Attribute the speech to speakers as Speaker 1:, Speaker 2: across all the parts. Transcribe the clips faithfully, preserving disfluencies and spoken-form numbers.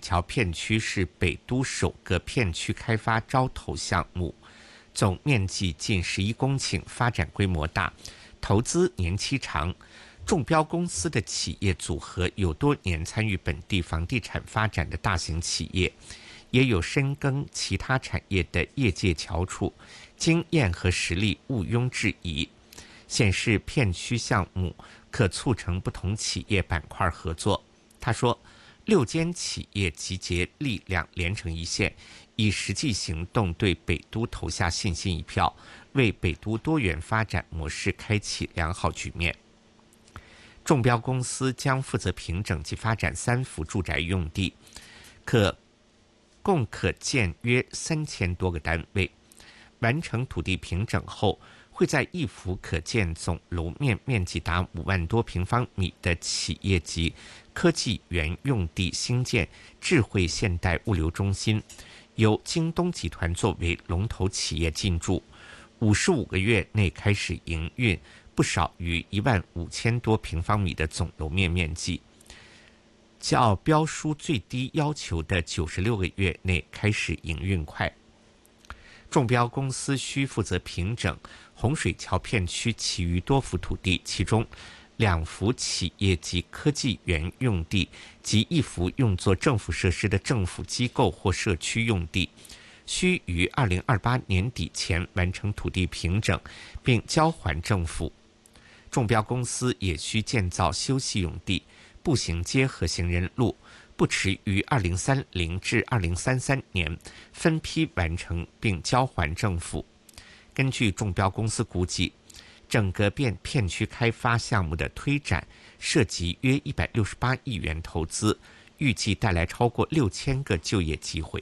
Speaker 1: 桥片区是北都首个片区开发招投项目，总面积近十一公顷，发展规模大，投资年期长。中标公司的企业组合有多年参与本地房地产发展的大型企业，也有深耕其他产业的业界翘楚，经验和实力毋庸置疑，显示片区项目可促成不同企业板块合作。他说，六间企业集结力量连成一线，以实际行动对北都投下信心一票，为北都多元发展模式开启良好局面。中标公司将负责平整及发展三幅住宅用地，可共可建约三千多个单位。完成土地平整后，会在一幅可建总楼面面积达五万多平方米的企业级科技园用地兴建智慧现代物流中心，由京东集团作为龙头企业进驻，五十五个月内开始营运，不少于一万五千多平方米的总楼面面积，较标书最低要求的九十六个月内开始营运快。中标公司需负责平整洪水桥片区其余多幅土地，其中两幅企业级科技园用地及一幅用作政府设施的政府机构或社区用地，需于二零二八年底前完成土地平整，并交还政府。中标公司也需建造休憩用地、步行街和行人路，不迟于二零三零至二零三三年分批完成并交还政府。根据中标公司估计，整个片片区开发项目的推展涉及约一百六十八亿元投资，预计带来超过六千个就业机会。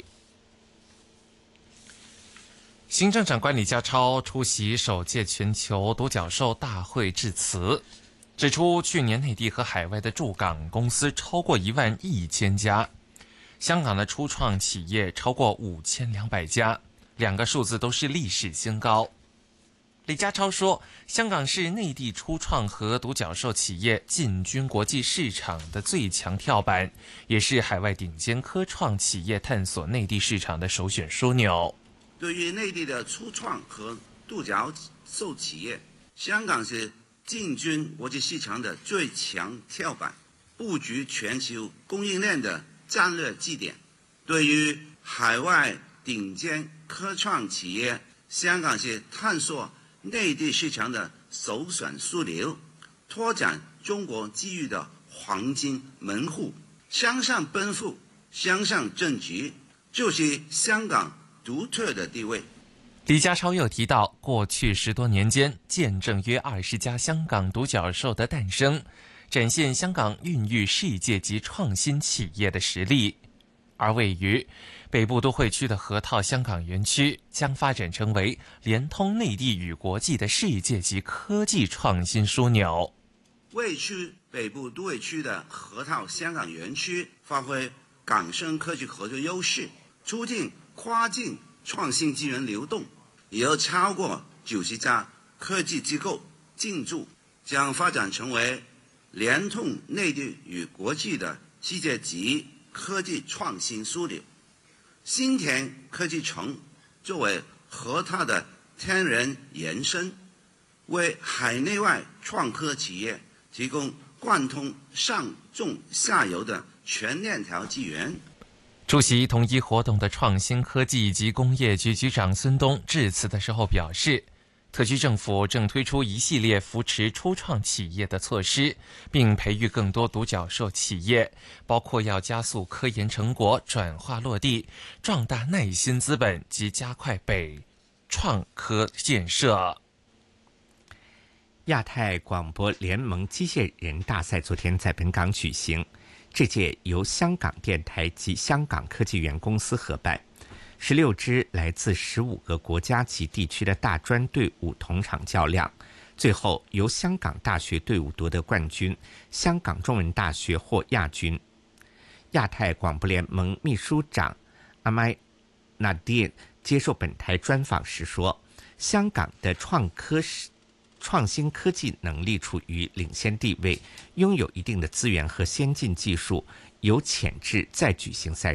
Speaker 2: 行政长官李家超出席首届全球独角兽大会致辞，指出去年内地和海外的驻港公司超过一万一千家，香港的初创企业超过五千两百家，两个数字都是历史新高。李家超说，香港是内地初创和独角兽企业进军国际市场的最强跳板，也是海外顶尖科创企业探索内地市场的首选枢纽。
Speaker 3: 对于内地的初创和独角兽企业，香港是进军国际市场的最强跳板，布局全球供应链的战略基点。对于海外顶尖科创企业，香港是探索内地市场的首选枢纽，拓展中国机遇的黄金门户。向上奔赴，向上正直，就是香港独特的地位。
Speaker 2: 李家超又提到，过去十多年间，见证约二十家香港独角兽的诞生，展现香港孕育世界级创新企业的实力。而位于北部都会区的河套香港园区将发展成为连通内地与国际的世界级科技创新枢纽。
Speaker 3: 位于北部都会区的河套香港园区发挥港深科技合作优势，促进跨境创新资源流动，也有超过九十家科技机构进驻，将发展成为连通内地与国际的世界级科技创新枢纽。新田科技城作为河套的天然延伸，为海内外创科企业提供贯通上中下游的全链条资源。
Speaker 2: 出席同一活动的创新科技及工业局局长孙东致辞的时候表示，特区政府正推出一系列扶持初创企业的措施，并培育更多独角兽企业，包括要加速科研成果转化落地，壮大耐心资本及加快北创科建设。
Speaker 1: 亚太广播联盟机械人大赛昨天在本港举行，这届由香港电台及香港科技园公司合办，十六支来自十五个国家及地区的大专队伍同场较量，最后由香港大学队伍夺得冠军，香港中文大学获亚军。亚太广播联盟秘书长阿麦纳迪接受本台专访时说，香港的创科创新科技能力处于领先地位，拥有一定的资源和先进技术，有潜质再举行赛